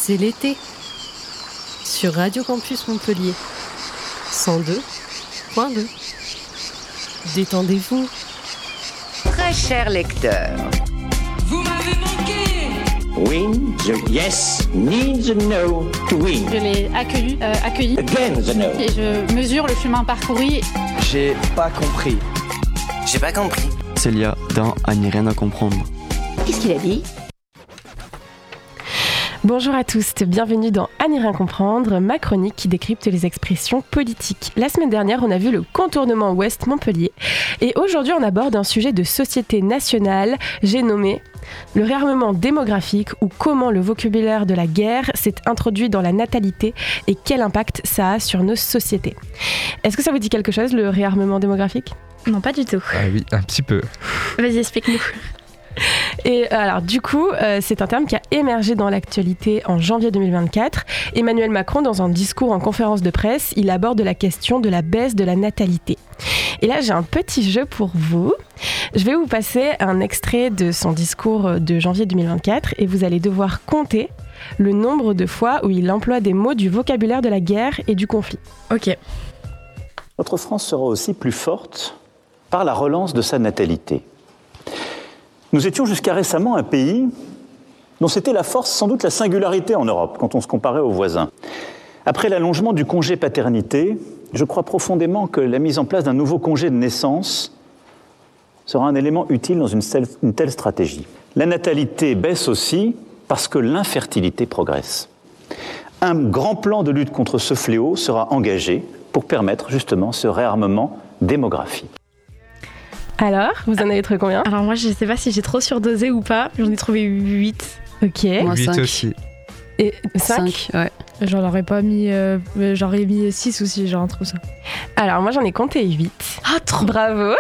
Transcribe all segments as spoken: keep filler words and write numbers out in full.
C'est l'été sur Radio Campus Montpellier cent deux point deux. Détendez-vous. Très cher lecteur, vous m'avez manqué. Win the yes needs a no to win. Je l'ai accueilli, euh, accueilli Again the no. et je mesure le chemin parcouru. J'ai pas compris. J'ai pas compris. Célia dans À n'y rien à comprendre. qu'est-ce qu'il a dit ? Bonjour à tous, bienvenue dans À n'y rien comprendre, ma chronique qui décrypte les expressions politiques. La semaine dernière, on a vu le contournement ouest Montpellier et aujourd'hui, on aborde un sujet de société nationale, j'ai nommé le réarmement démographique ou comment le vocabulaire de la guerre s'est introduit dans la natalité et quel impact ça a sur nos sociétés. Est-ce que ça vous dit quelque chose, le réarmement démographique ? Non, pas du tout. Ah oui, un petit peu. Vas-y, explique-nous. Et alors du coup, euh, c'est un terme qui a émergé dans l'actualité en janvier deux mille vingt-quatre. Emmanuel Macron, dans un discours en conférence de presse, il aborde la question de la baisse de la natalité. Et là, j'ai un petit jeu pour vous. Je vais vous passer un extrait de son discours de janvier deux mille vingt-quatre et vous allez devoir compter le nombre de fois où il emploie des mots du vocabulaire de la guerre et du conflit. Ok. Notre France sera aussi plus forte par la relance de sa natalité. Nous étions jusqu'à récemment un pays dont c'était la force, sans doute la singularité en Europe, quand on se comparait aux voisins. Après l'allongement du congé paternité, je crois profondément que la mise en place d'un nouveau congé de naissance sera un élément utile dans une telle, une telle stratégie. La natalité baisse aussi parce que l'infertilité progresse. Un grand plan de lutte contre ce fléau sera engagé pour permettre justement ce réarmement démographique. Alors, vous en avez trouvé combien ? Alors moi, je sais pas si j'ai trop surdosé ou pas. J'en ai trouvé huit. Ok. Moi, huit aussi. Et cinq ? cinq, ouais. J'en aurais pas mis... Euh, j'aurais mis six aussi, genre entre ça. Alors moi, j'en ai compté huit. Ah, trop. Bravo.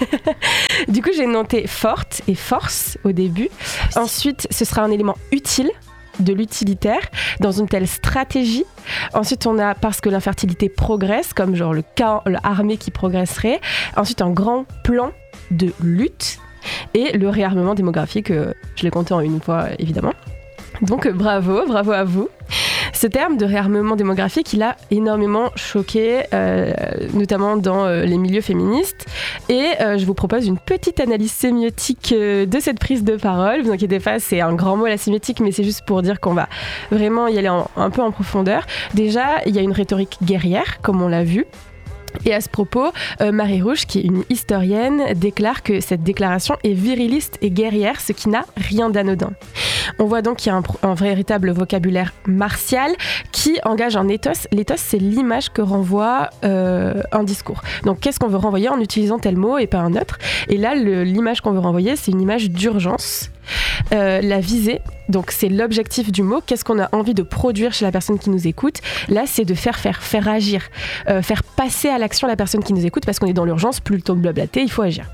Du coup, j'ai noté forte et force au début. Ensuite, ce sera un élément utile, de l'utilitaire, dans une telle stratégie. Ensuite, on a parce que l'infertilité progresse, comme genre le cas l'armée qui progresserait. Ensuite, un grand plan de lutte et le réarmement démographique, euh, je l'ai compté en une fois évidemment. Donc euh, bravo, bravo à vous. Ce terme de réarmement démographique, il a énormément choqué, euh, notamment dans euh, les milieux féministes. Et euh, je vous propose une petite analyse sémiotique euh, de cette prise de parole. Vous inquiétez pas, c'est un grand mot la sémiotique, mais c'est juste pour dire qu'on va vraiment y aller en, un peu en profondeur. Déjà, il y a une rhétorique guerrière, comme on l'a vu. Et à ce propos, euh, Marie Rouge, qui est une historienne, déclare que cette déclaration est viriliste et guerrière, ce qui n'a rien d'anodin. On voit donc qu'il y a un, un véritable vocabulaire martial qui engage un éthos. L'éthos, c'est l'image que renvoie euh, un discours. Donc, qu'est-ce qu'on veut renvoyer en utilisant tel mot et pas un autre ? Et là, le, l'image qu'on veut renvoyer, c'est une image d'urgence. Euh, la visée, donc c'est l'objectif du mot. Qu'est-ce qu'on a envie de produire chez la personne qui nous écoute ? Là, c'est de faire faire, faire agir, euh, faire passer à l'action la personne qui nous écoute parce qu'on est dans l'urgence, plus le temps de blablater, il faut agir.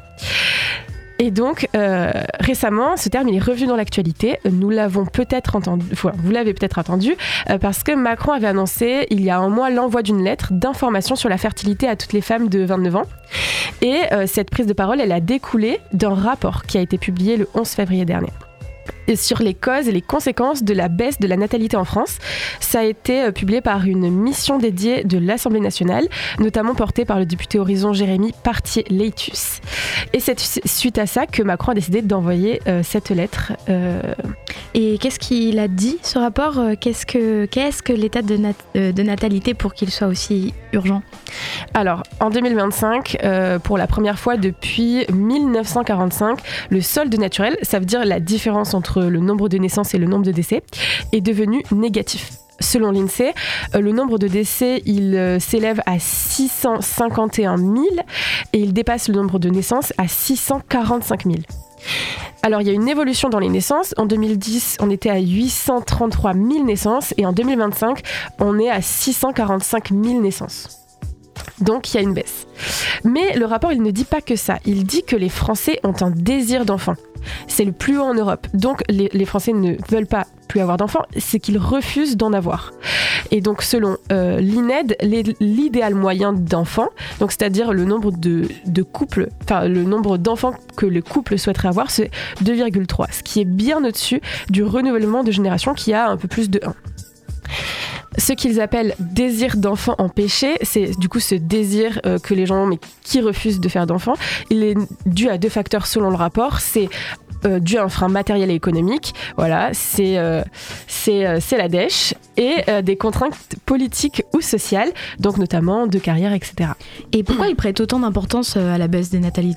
Et donc, euh, récemment, ce terme, il est revenu dans l'actualité. Nous l'avons peut-être entendu, enfin, vous l'avez peut-être entendu, euh, parce que Macron avait annoncé, il y a un mois, l'envoi d'une lettre d'information sur la fertilité à toutes les femmes de vingt-neuf ans. Et euh, cette prise de parole, elle a découlé d'un rapport qui a été publié le onze février dernier. Et sur les causes et les conséquences de la baisse de la natalité en France. Ça a été publié par une mission dédiée de l'Assemblée nationale, notamment portée par le député Horizon Jérémy Partier-Leitus. Et c'est suite à ça que Macron a décidé d'envoyer euh, cette lettre. Euh... Et qu'est-ce qu'il a dit, ce rapport ? Qu'est-ce que, qu'est-ce que l'état de, nat- de natalité pour qu'il soit aussi urgent ? Alors, en deux mille vingt-cinq, euh, pour la première fois depuis dix-neuf cent quarante-cinq, le solde naturel, ça veut dire la différence entre le nombre de naissances et le nombre de décès, est devenu négatif. Selon l'INSEE, le nombre de décès, il s'élève à six cent cinquante et un mille et il dépasse le nombre de naissances à six cent quarante-cinq mille. Alors, il y a une évolution dans les naissances. En deux mille dix, on était à huit cent trente-trois mille naissances et en deux mille vingt-cinq, on est à six cent quarante-cinq mille naissances. Donc, il y a une baisse. Mais le rapport, il ne dit pas que ça. Il dit que les Français ont un désir d'enfant. C'est le plus haut en Europe. Donc, les, les Français ne veulent pas plus avoir d'enfants, c'est qu'ils refusent d'en avoir. Et donc, selon euh, l'I N E D, les, l'idéal moyen d'enfants, donc c'est-à-dire le nombre de, de couples, enfin le nombre d'enfants que le couple souhaiterait avoir, c'est deux virgule trois, ce qui est bien au-dessus du renouvellement de génération qui a un peu plus de un. ce qu'ils appellent désir d'enfant empêché, c'est du coup ce désir euh, que les gens ont mais qui refusent de faire d'enfants. Il est dû à deux facteurs selon le rapport. C'est Euh, dû à un frein matériel et économique, voilà, c'est, euh, c'est, euh, c'est la dèche, et euh, des contraintes politiques ou sociales, donc notamment de carrière, et cetera. Et pourquoi ils prêtent autant d'importance à la baisse des natalités ?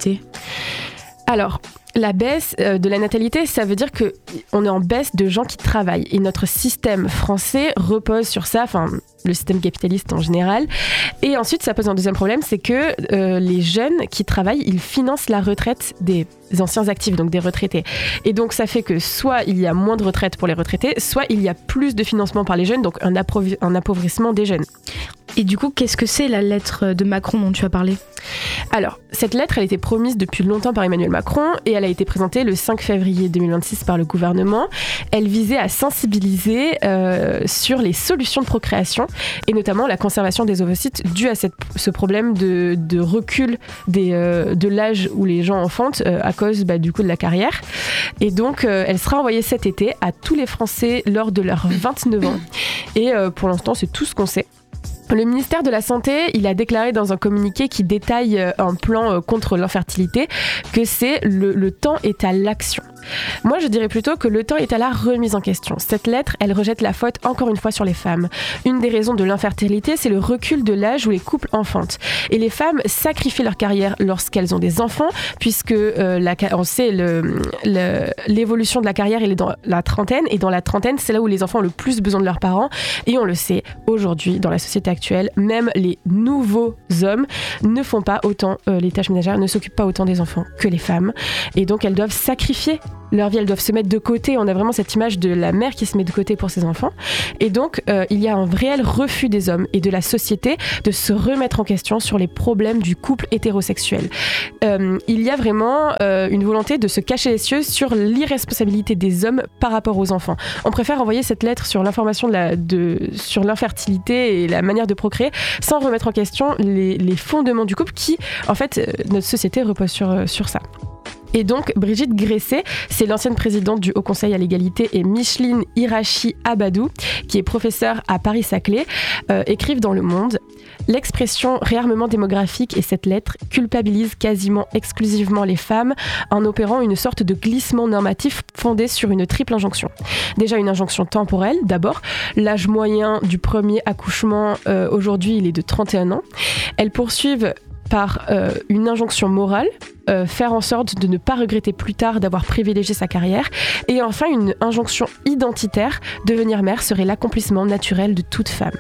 Alors, la baisse euh, de la natalité, ça veut dire qu'on est en baisse de gens qui travaillent. Et notre système français repose sur ça, enfin le système capitaliste en général. Et ensuite, ça pose un deuxième problème, c'est que euh, les jeunes qui travaillent, ils financent la retraite des anciens actifs, donc des retraités. Et donc, ça fait que soit il y a moins de retraite pour les retraités, soit il y a plus de financement par les jeunes, donc un, appauv- un appauvrissement des jeunes. Et du coup, qu'est-ce que c'est la lettre de Macron dont tu as parlé ? Alors, cette lettre, elle a été promise depuis longtemps par Emmanuel Macron et elle a été présentée le cinq février deux mille vingt-six par le gouvernement. Elle visait à sensibiliser euh, sur les solutions de procréation et notamment la conservation des ovocytes due à cette, ce problème de, de recul des, euh, de l'âge où les gens enfantent euh, à cause bah, du coup de la carrière. Et donc, euh, elle sera envoyée cet été à tous les Français lors de leurs vingt-neuf ans. Et euh, pour l'instant, c'est tout ce qu'on sait. Le ministère de la Santé, il a déclaré dans un communiqué qui détaille un plan contre l'infertilité que c'est le, le temps est à l'action. Moi, je dirais plutôt que le temps est à la remise en question. Cette lettre, elle rejette la faute encore une fois sur les femmes. Une des raisons de l'infertilité, c'est le recul de l'âge où les couples enfantent. Et les femmes sacrifient leur carrière lorsqu'elles ont des enfants, puisque euh, la, on sait le, le, l'évolution de la carrière, elle est dans la trentaine, et dans la trentaine, c'est là où les enfants ont le plus besoin de leurs parents. Et on le sait, aujourd'hui, dans la société actuelle, même les nouveaux hommes ne font pas autant, euh, les tâches ménagères ne s'occupent pas autant des enfants que les femmes. Et donc, elles doivent sacrifier leur vie, elles doivent se mettre de côté. On a vraiment cette image de la mère qui se met de côté pour ses enfants. Et donc, euh, il y a un réel refus des hommes et de la société de se remettre en question sur les problèmes du couple hétérosexuel. Euh, il y a vraiment euh, une volonté de se cacher les cieux sur l'irresponsabilité des hommes par rapport aux enfants. On préfère envoyer cette lettre sur l'information de la, de, sur l'infertilité et la manière de procréer sans remettre en question les, les fondements du couple qui, en fait, euh, notre société repose sur, sur ça. Et donc, Brigitte Gressé, c'est l'ancienne présidente du Haut Conseil à l'égalité, et Micheline Hirachi Abadou, qui est professeure à Paris-Saclay, euh, écrivent dans Le Monde « L'expression réarmement démographique et cette lettre culpabilise quasiment exclusivement les femmes en opérant une sorte de glissement normatif fondé sur une triple injonction. Déjà une injonction temporelle, d'abord. L'âge moyen du premier accouchement, euh, aujourd'hui, il est de trente et un ans. Elles poursuivent par euh, une injonction morale, euh, faire en sorte de ne pas regretter plus tard d'avoir privilégié sa carrière, et enfin une injonction identitaire, devenir mère serait l'accomplissement naturel de toute femme.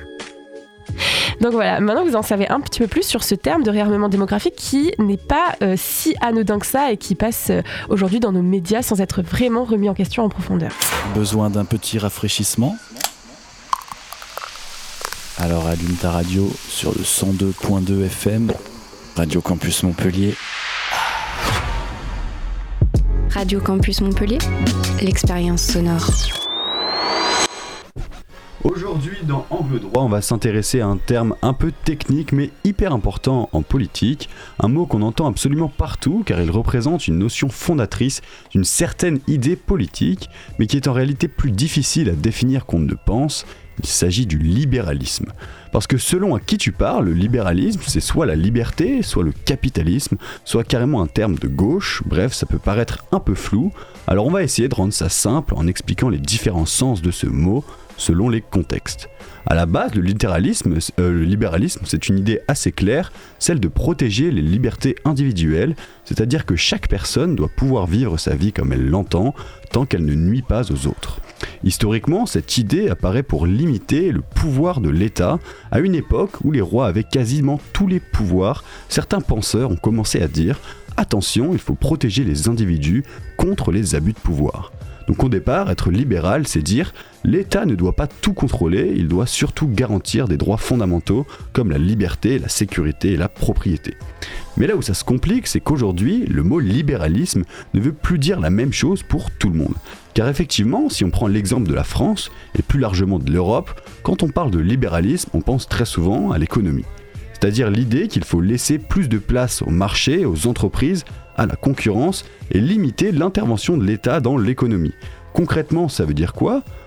Donc voilà, maintenant vous en savez un petit peu plus sur ce terme de réarmement démographique qui n'est pas euh, si anodin que ça et qui passe euh, aujourd'hui dans nos médias sans être vraiment remis en question en profondeur. Besoin d'un petit rafraîchissement ? Alors allume ta radio sur le cent deux point deux F M, Radio Campus Montpellier. Radio Campus Montpellier, l'expérience sonore. Aujourd'hui, dans Angle droit, on va s'intéresser à un terme un peu technique mais hyper important en politique, un mot qu'on entend absolument partout car il représente une notion fondatrice d'une certaine idée politique, mais qui est en réalité plus difficile à définir qu'on ne le pense. Il s'agit du libéralisme. Parce que selon à qui tu parles, le libéralisme, c'est soit la liberté, soit le capitalisme, soit carrément un terme de gauche, bref, ça peut paraître un peu flou. Alors on va essayer de rendre ça simple en expliquant les différents sens de ce mot selon les contextes. À la base, le, littéralisme, euh, le libéralisme, c'est une idée assez claire, celle de protéger les libertés individuelles, c'est-à-dire que chaque personne doit pouvoir vivre sa vie comme elle l'entend, tant qu'elle ne nuit pas aux autres. Historiquement, cette idée apparaît pour limiter le pouvoir de l'État. À une époque où les rois avaient quasiment tous les pouvoirs, certains penseurs ont commencé à dire « Attention, il faut protéger les individus contre les abus de pouvoir ». Donc au départ, être libéral, c'est dire l'État ne doit pas tout contrôler, il doit surtout garantir des droits fondamentaux comme la liberté, la sécurité et la propriété. Mais là où ça se complique, c'est qu'aujourd'hui, le mot libéralisme ne veut plus dire la même chose pour tout le monde. Car effectivement, si on prend l'exemple de la France, et plus largement de l'Europe, quand on parle de libéralisme, on pense très souvent à l'économie. C'est-à-dire l'idée qu'il faut laisser plus de place au marché, aux entreprises, à la concurrence et limiter l'intervention de l'État dans l'économie. Concrètement, ça veut dire quoi ?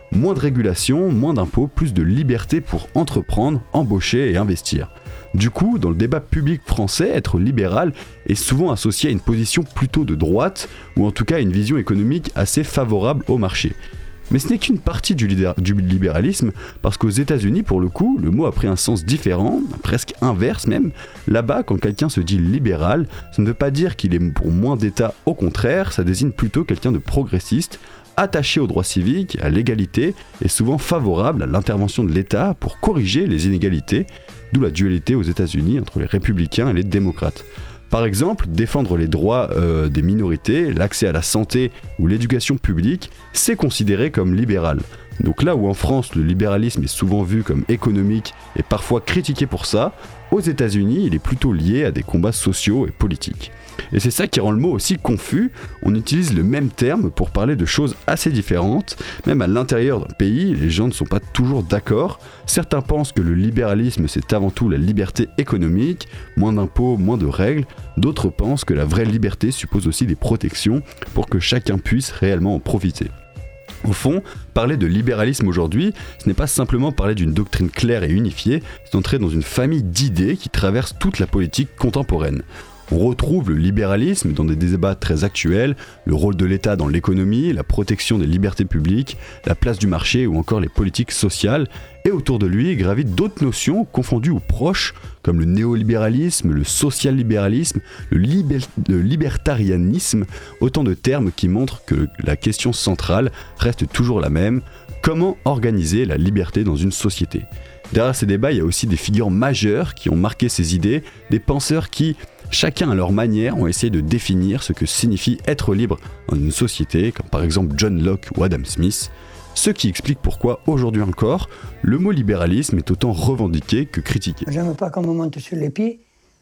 Moins de régulation, moins d'impôts, plus de liberté pour entreprendre, embaucher et investir. Du coup, dans le débat public français, être libéral est souvent associé à une position plutôt de droite, ou en tout cas à une vision économique assez favorable au marché. Mais ce n'est qu'une partie du, lidér- du libéralisme, parce qu'aux États-Unis, pour le coup, le mot a pris un sens différent, presque inverse même. Là-bas, quand quelqu'un se dit libéral, ça ne veut pas dire qu'il est pour moins d'État, au contraire, ça désigne plutôt quelqu'un de progressiste, attaché aux droits civiques, à l'égalité, et souvent favorable à l'intervention de l'État pour corriger les inégalités, d'où la dualité aux États-Unis entre les républicains et les démocrates. Par exemple, défendre les droits euh, des minorités, l'accès à la santé ou l'éducation publique, c'est considéré comme libéral. Donc là où en France le libéralisme est souvent vu comme économique et parfois critiqué pour ça, aux États-Unis il est plutôt lié à des combats sociaux et politiques. Et c'est ça qui rend le mot aussi confus, on utilise le même terme pour parler de choses assez différentes, même à l'intérieur d'un pays, les gens ne sont pas toujours d'accord. Certains pensent que le libéralisme c'est avant tout la liberté économique, moins d'impôts, moins de règles, d'autres pensent que la vraie liberté suppose aussi des protections pour que chacun puisse réellement en profiter. Au fond, parler de libéralisme aujourd'hui, ce n'est pas simplement parler d'une doctrine claire et unifiée, c'est entrer dans une famille d'idées qui traverse toute la politique contemporaine. On retrouve le libéralisme dans des débats très actuels, le rôle de l'État dans l'économie, la protection des libertés publiques, la place du marché ou encore les politiques sociales, et autour de lui gravitent d'autres notions confondues ou proches, comme le néolibéralisme, le social-libéralisme, le, liber- le libertarianisme, autant de termes qui montrent que la question centrale reste toujours la même, comment organiser la liberté dans une société. Derrière ces débats, il y a aussi des figures majeures qui ont marqué ces idées, des penseurs qui, chacun à leur manière, ont essayé de définir ce que signifie être libre dans une société, comme par exemple John Locke ou Adam Smith, ce qui explique pourquoi, aujourd'hui encore, le mot libéralisme est autant revendiqué que critiqué. J'aime pas qu'on me monte sur les pieds.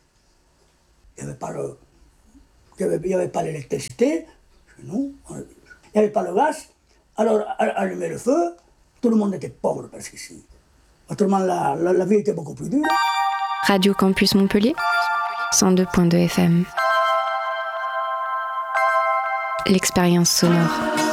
Il n'y avait pas le... il y avait, il y avait pas l'électricité, chez nous. Il n'y avait pas le gaz. Alors, allumer le feu, tout le monde était pauvre parce qu'ici. Autrement, la, la, la vie était beaucoup plus dure. Radio Campus Montpellier, cent deux virgule deux F M. L'expérience sonore.